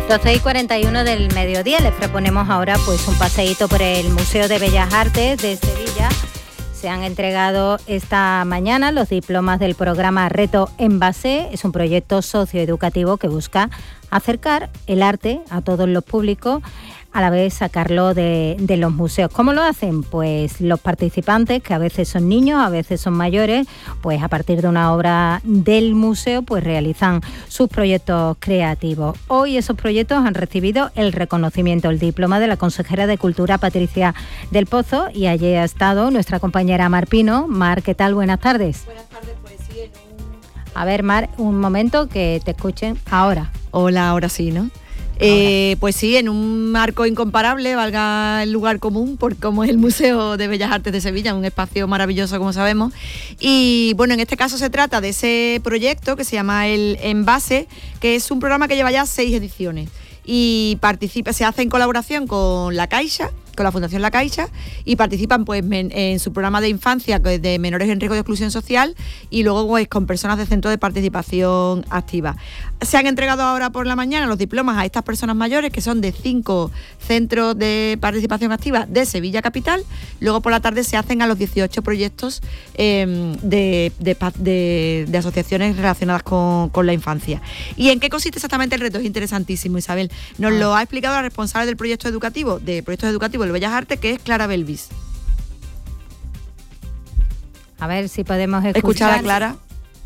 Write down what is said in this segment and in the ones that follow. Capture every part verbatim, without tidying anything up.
doce y cuarenta y uno del mediodía. Les proponemos ahora pues un paseíto por el Museo de Bellas Artes de Sevilla. Se han entregado esta mañana los diplomas del programa Reto en Base. Es un proyecto socioeducativo que busca acercar el arte a todos los públicos, a la vez sacarlo de, de los museos. ¿Cómo lo hacen? Pues los participantes, que a veces son niños, a veces son mayores, pues a partir de una obra del museo, pues realizan sus proyectos creativos. Hoy esos proyectos han recibido el reconocimiento, el diploma de la consejera de Cultura, Patricia del Pozo, y allí ha estado nuestra compañera Mar Pino. Mar, ¿qué tal? Buenas tardes. Buenas tardes, pues sí, en un... A ver, Mar, un momento que te escuchen ahora. Hola, ahora sí, ¿no? Eh, pues sí, en un marco incomparable, valga el lugar común, por como es el Museo de Bellas Artes de Sevilla, un espacio maravilloso, como sabemos. Y bueno, en este caso se trata de ese proyecto que se llama el Envase, que es un programa que lleva ya seis ediciones y participa, se hace en colaboración con La Caixa, con la Fundación La Caixa, y participan pues en, en su programa de infancia de menores en riesgo de exclusión social, y luego pues con personas de centro de participación activa. Se han entregado ahora por la mañana los diplomas a estas personas mayores, que son de cinco centros de participación activa de Sevilla capital. Luego por la tarde se hacen a los dieciocho proyectos eh, de, de, de, de asociaciones relacionadas con, con la infancia. ¿Y en qué consiste exactamente el reto? Es interesantísimo, Isabel. Nos ah. lo ha explicado la responsable del proyecto educativo, de proyectos educativos de Bellas Artes, que es Clara Belvis. A ver si podemos escuchar, escuchar a Clara.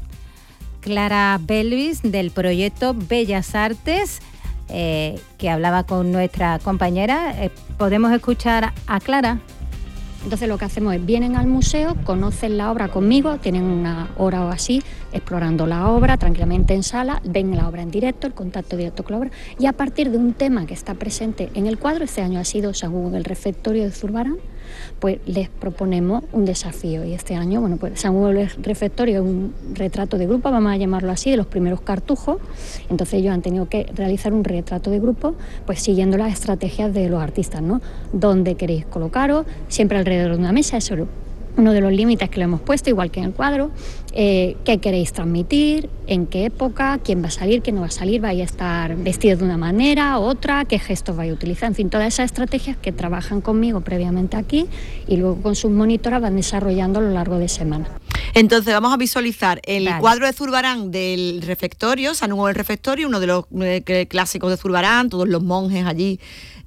Clara Belvis, del proyecto Bellas Artes, eh, que hablaba con nuestra compañera. Eh, ¿Podemos escuchar a Clara? Entonces lo que hacemos es, vienen al museo, conocen la obra conmigo, tienen una hora o así explorando la obra tranquilamente en sala, ven la obra en directo, el contacto directo con la obra, y a partir de un tema que está presente en el cuadro, este año ha sido San Hugo del Refectorio de Zurbarán, pues les proponemos un desafío. Y este año, bueno, pues San Hugo del Refectorio es un retrato de grupo, vamos a llamarlo así, de los primeros cartujos. Entonces ellos han tenido que realizar un retrato de grupo, pues siguiendo las estrategias de los artistas, ¿no? ¿Dónde queréis colocaros? Siempre alrededor de una mesa, eso es uno de los límites que le hemos puesto, igual que en el cuadro. Eh, ¿Qué queréis transmitir? ¿En qué época? ¿Quién va a salir? ¿Quién no va a salir? ¿Vais a estar vestidos de una manera, otra? ¿Qué gestos vais a utilizar? En fin, todas esas estrategias que trabajan conmigo previamente aquí y luego con sus monitoras van desarrollando a lo largo de semana. Entonces vamos a visualizar el vale. cuadro de Zurbarán del refectorio, San Hugo del Refectorio, uno de los eh, clásicos de Zurbarán, todos los monjes allí.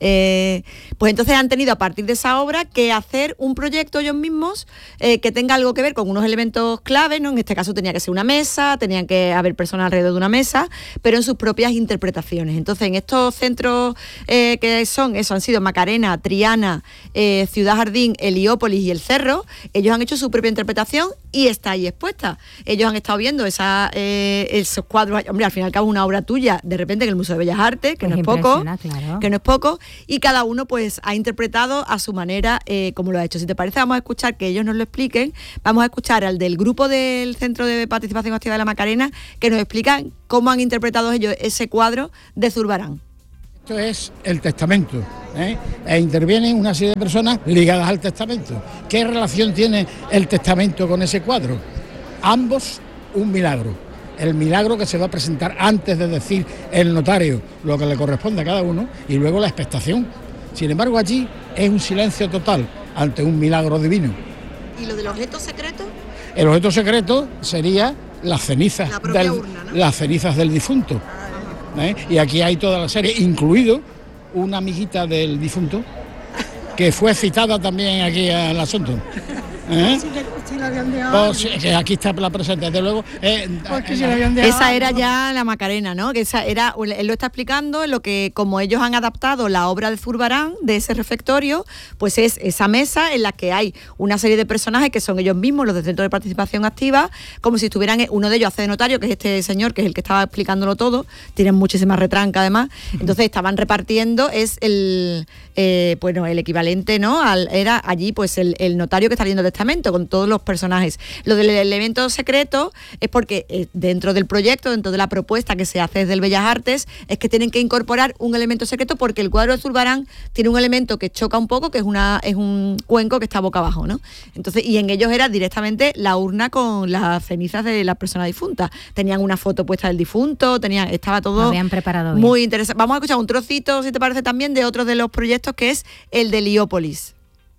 Eh, pues entonces han tenido a partir de esa obra que hacer un proyecto ellos mismos eh, que tenga algo que ver con unos elementos clave, ¿no? En este caso tenía que ser una mesa, tenían que haber personas alrededor de una mesa, pero en sus propias interpretaciones. Entonces en estos centros eh, que son, eso han sido Macarena, Triana, eh, Ciudad Jardín, Heliópolis y El Cerro, ellos han hecho su propia interpretación y está ahí expuesta. Ellos han estado viendo esa, eh, esos cuadros, hombre, al fin y al cabo una obra tuya, de repente en el Museo de Bellas Artes, que pues no es poco, claro. que no es poco, y cada uno pues ha interpretado a su manera eh, como lo ha hecho. Si te parece, vamos a escuchar que ellos nos lo expliquen. Vamos a escuchar al del grupo del Centro de Participación Activa de la Macarena, que nos explican cómo han interpretado ellos ese cuadro de Zurbarán. Esto es el testamento, ¿eh? E intervienen una serie de personas ligadas al testamento. ¿Qué relación tiene el testamento con ese cuadro? Ambos un milagro. El milagro que se va a presentar antes de decir el notario lo que le corresponde a cada uno, y luego la expectación. Sin embargo, allí es un silencio total ante un milagro divino. ¿Y lo del objeto secreto? El objeto secreto sería las cenizas, la propia del, urna, ¿no? las cenizas del difunto. ¿Eh? Y aquí hay toda la serie, incluido una amiguita del difunto que fue citada también aquí al asunto. ¿Eh? Sí, que, sí la habían dejado. Oh, sí, que aquí está la presente, desde luego. Eh, Porque eh, si la habían dejado. Esa era ya la Macarena, ¿no? Que esa era, él lo está explicando, lo que como ellos han adaptado la obra de Zurbarán, de ese refectorio, pues es esa mesa en la que hay una serie de personajes que son ellos mismos, los del Centro de Participación Activa, como si estuvieran, uno de ellos hace de notario, que es este señor, que es el que estaba explicándolo todo, tienen muchísima retranca además, entonces estaban repartiendo, es el, eh, bueno, el equivalente, ¿no? Al, era allí pues el, el notario que está leyendo el testamento, con todos los personajes. Lo del elemento secreto es porque eh, dentro del proyecto, dentro de la propuesta que se hace desde el Bellas Artes, es que tienen que incorporar un elemento secreto porque el cuadro de Zurbarán tiene un elemento que choca un poco, que es una es un cuenco que está boca abajo, ¿no? Entonces, y en ellos era directamente la urna con las cenizas de la persona difunta. Tenían una foto puesta del difunto, tenían, estaba todo Lo habían preparado muy bien. interesante. Vamos a escuchar un trocito, si te parece, también de otro de los proyectos, que es el de Heliópolis.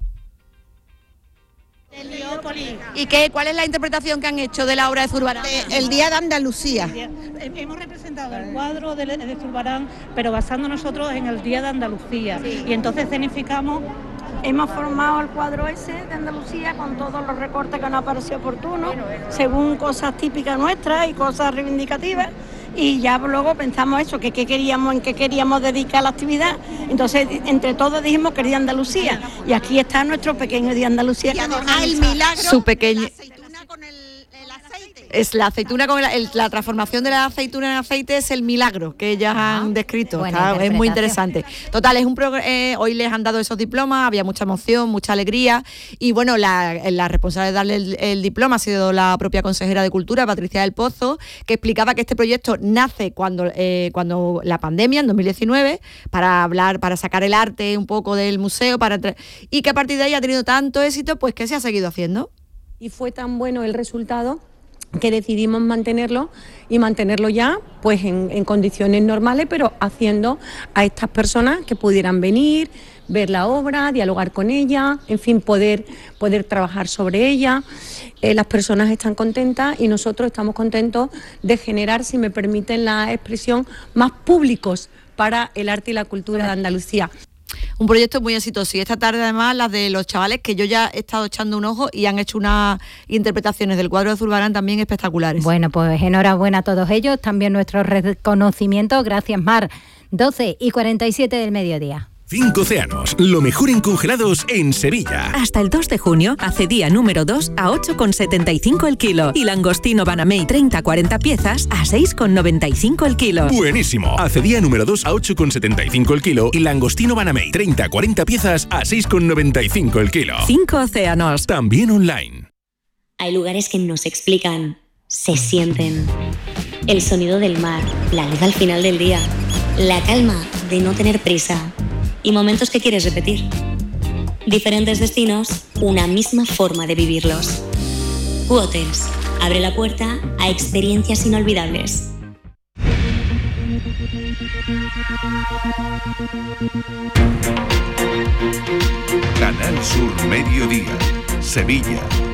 Heliópolis. ¿Y qué, cuál es la interpretación que han hecho de la obra de Zurbarán? De, el Día de Andalucía. Hemos representado el cuadro de, de Zurbarán, pero basando nosotros en el Día de Andalucía. Sí. Y entonces escenificamos. Hemos formado el cuadro ese de Andalucía con todos los recortes que nos ha parecido oportunos, según cosas típicas nuestras y cosas reivindicativas. Y ya luego pensamos eso, que qué queríamos, en qué queríamos dedicar la actividad. Entonces, entre todos dijimos que el Día de Andalucía. Y aquí está nuestro pequeño Día de Andalucía. Y además el milagro, su pequeño... la aceituna con el, el aceite. Es la aceituna con el, el, la transformación de la aceituna en aceite es el milagro que ellas han descrito. Está, es muy interesante. Total, es un progr- eh, hoy les han dado esos diplomas, había mucha emoción, mucha alegría. Y bueno, la, la responsable de darle el, el diploma ha sido la propia consejera de Cultura, Patricia del Pozo, que explicaba que este proyecto nace cuando, eh, cuando la pandemia, en dos mil diecinueve, para hablar, para sacar el arte un poco del museo, para entre- y que a partir de ahí ha tenido tanto éxito, pues que se ha seguido haciendo. Y fue tan bueno el resultado que decidimos mantenerlo y mantenerlo ya pues en, en condiciones normales, pero haciendo a estas personas que pudieran venir, ver la obra, dialogar con ella, en fin, poder, poder trabajar sobre ella. Eh, las personas están contentas y nosotros estamos contentos de generar, si me permiten la expresión, más públicos para el arte y la cultura de Andalucía. Un proyecto muy exitoso y esta tarde además las de los chavales, que yo ya he estado echando un ojo y han hecho unas interpretaciones del cuadro de Zurbarán también espectaculares. Bueno, pues enhorabuena a todos ellos, también nuestro reconocimiento, gracias Mar. doce y cuarenta y siete del mediodía. Cinco Océanos, lo mejor en congelados en Sevilla. Hasta el dos de junio, acedía número dos a ocho con setenta y cinco el kilo y langostino Banamey treinta a cuarenta piezas a seis con noventa y cinco el kilo. Buenísimo. Acedía número dos a ocho con setenta y cinco el kilo y langostino Banamey treinta a cuarenta piezas a seis con noventa y cinco el kilo. Cinco Océanos. También online. Hay lugares que no se explican, se sienten. El sonido del mar, la luz al final del día, la calma de no tener prisa. Y momentos que quieres repetir. Diferentes destinos, una misma forma de vivirlos. Q-Hotels abre la puerta a experiencias inolvidables. Canal Sur Mediodía, Sevilla.